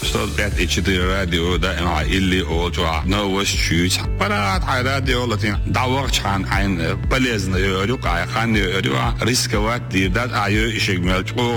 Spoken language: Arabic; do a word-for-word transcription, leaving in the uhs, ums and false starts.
أستاذ بيت إتشتري راديو دائما عائلي أو جوا نوش شويش برات على راديو لطين دعوة عن عن بلزنا يروق على خان يروق ريسكوات دي دات عيو إشيك ملك